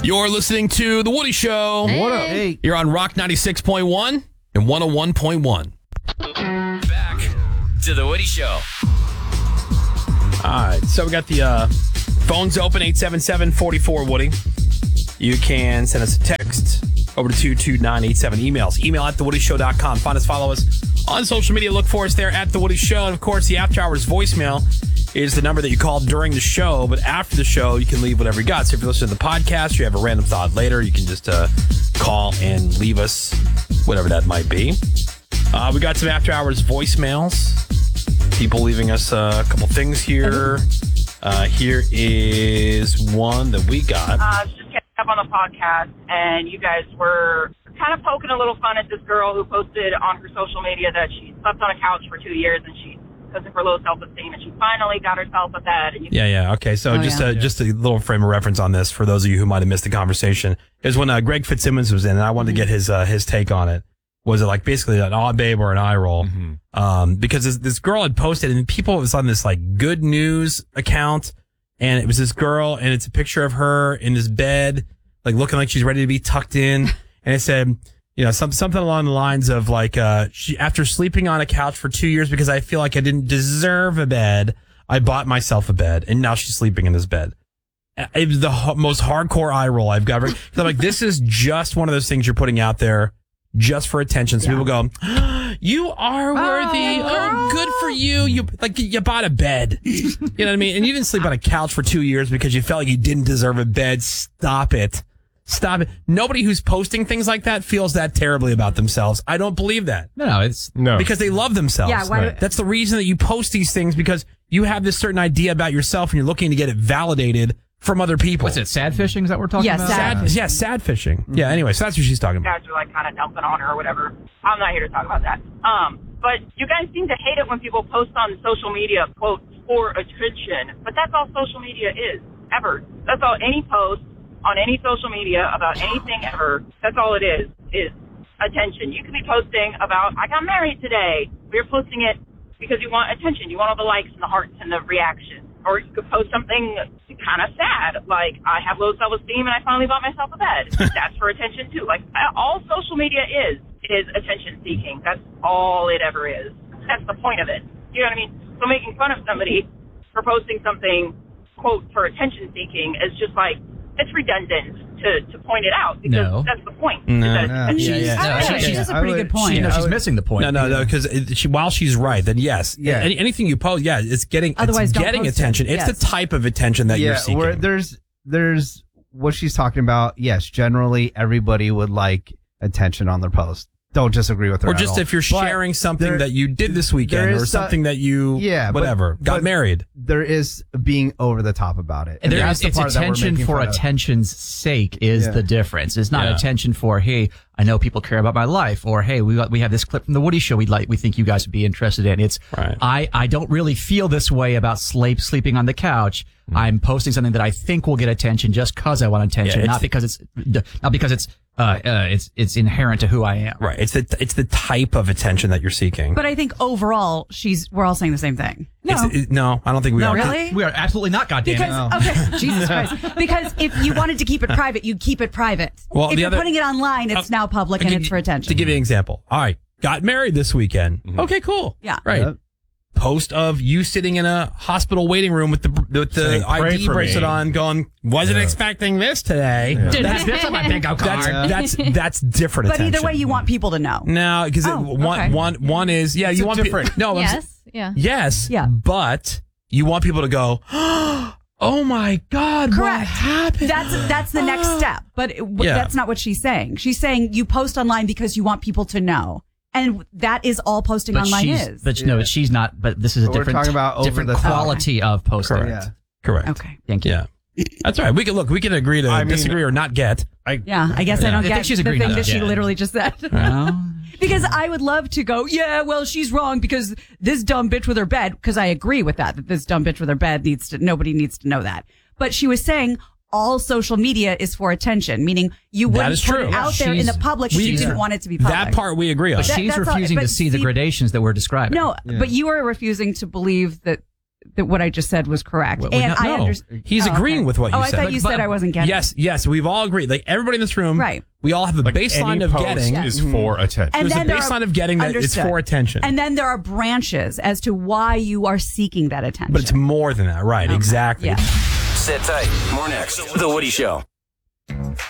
You're listening to The Woody Show. Hey. What up? Hey. You're on Rock 96.1 and 101.1. Back to The Woody Show. All right, so we got the phones open, 877-44-WOODY. You can send us a text over to 22987. Email at thewoodyshow.com. Find us, follow us on social media. Look for us there at The Woody Show. And, of course, the After Hours voicemail is the number that you call during the show. But after the show, you can leave whatever you got. So if you're listening to the podcast, you have a random thought later, you can just call and leave us whatever that might be. We got some After Hours voicemails. People leaving us a couple things here. Here is one that we got. Just catching up on the podcast, and you guys were kind of poking a little fun at this girl who posted on her social media that she slept on a couch for 2 years, and she because of her low self-esteem, and she finally got herself a bed. And Yeah. Okay, so just a little frame of reference on this for those of you who might have missed the conversation is when Greg Fitzsimmons was in, and I wanted to get his take on it. Was it like basically an aw babe or an eye roll? Mm-hmm. Because this girl had posted, and people was on this like good news account, and it was this girl, and it's a picture of her in this bed, like looking like she's ready to be tucked in, and it said, something along the lines of like, she after sleeping on a couch for 2 years because I feel like I didn't deserve a bed, I bought myself a bed, and now she's sleeping in this bed. It was the most hardcore eye roll I've got. I'm like, this is just one of those things you're putting out there just for attention. So people go, you are worthy. Oh, good for you. You bought a bed. You know what I mean? And you didn't sleep on a couch for 2 years because you felt like you didn't deserve a bed. Stop it. Nobody who's posting things like that feels that terribly about themselves. I don't believe that. No. Because they love themselves. Yeah, right. That's the reason that you post these things, because you have this certain idea about yourself and you're looking to get it validated from other people. What's it, sad fishing? Is that what we're talking about? Sad fishing. Mm-hmm. Yeah, anyway, so that's what she's talking about. guys are like kind of dumping on her or whatever. I'm not here to talk about that. But you guys seem to hate it when people post on social media, quote, for attention. But that's all social media is, ever. That's all any post on any social media about anything ever. That's all it is attention. You could be posting about, I got married today. You're posting it because you want attention. You want all the likes and the hearts and the reaction. Or you could post something kind of sad, like, I have low self-esteem and I finally bought myself a bed. That's for attention, too. Like, all social media is attention-seeking. That's all it ever is. That's the point of it. You know what I mean? So making fun of somebody for posting something, quote, for attention-seeking is just like, it's redundant to point it out, because that's the point. She's a pretty good point. She's missing the point. No, because while she's right, then yes. Yeah. Anything you post, it's getting attention. It's the type of attention that you're seeking. Where there's what she's talking about. Yes, generally everybody would like attention on their post. Don't disagree with her. Or just at all. if you're sharing something that you did this weekend, or something that you got married. There is being over the top about it. And it's attention for attention's sake is the difference. It's not attention for, hey, I know people care about my life, or hey, we have this clip from the Woody Show we think you guys would be interested in. It's I don't really feel this way about sleeping on the couch. I'm posting something that I think will get attention just because I want attention, not because it's inherent to who I am. Right. It's the type of attention that you're seeking. But I think overall, we're all saying the same thing. No, I don't think we are. Really? We are absolutely not, goddammit. Okay, Jesus Christ. Because if you wanted to keep it private, you'd keep it private. Well, if you're putting it online, it's now public and it's for attention. To give you an example. All right. Got married this weekend. Mm-hmm. Okay, cool. Yeah. Right. Yep. Post of you sitting in a hospital waiting room with the ID bracelet on, going, wasn't expecting this today. Yeah. That's on my bingo card. That's different attention. But either way, you want people to know. No, because one is you want different. No, yes, but you want people to go, oh my God, correct. What happened? That's the next step. But that's not what she's saying. She's saying you post online because you want people to know. And that is all posting online is. But no, she's not. But this is a different quality of posting. Correct. Okay. Thank you. Yeah. That's all right. We can agree to disagree or not get. I guess I don't get she's the thing that she get. literally just said. Because I would love to go, well, she's wrong because this dumb bitch with her bed, because I agree with that this dumb bitch with her bed nobody needs to know that. But she was saying all social media is for attention, meaning you wouldn't put it out there in the public if you didn't want it to be public. That part we agree on. But she's refusing to see the gradations that we're describing. No, but you are refusing to believe that that what I just said was correct. Well, and I no, understand. he's agreeing with what you said. I thought you said I wasn't getting. Yes, we've all agreed. Like everybody in this room, right? We all have a baseline of getting is for attention. And there's a baseline of getting that it's for attention. And then there are branches as to why you are seeking that attention. But it's more than that, right? Okay. Exactly. Yeah. Sit tight. More next. The Woody Show.